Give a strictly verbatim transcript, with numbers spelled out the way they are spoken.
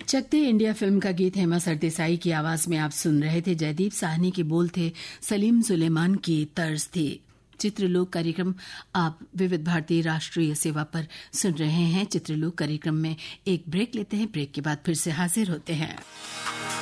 चक दे India film का गीत हेमा सरदेसाई की आवाज में आप सुन रहे थे। जयदीप साहनी के बोल थे, सलीम सुलेमान की तर्ज थी। चित्रलोक कार्यक्रम आप विविध भारती राष्ट्रीय सेवा पर सुन रहे हैं। चित्रलोक कार्यक्रम में एक ब्रेक लेते हैं, ब्रेक के बाद फिर से हाजिर होते हैं।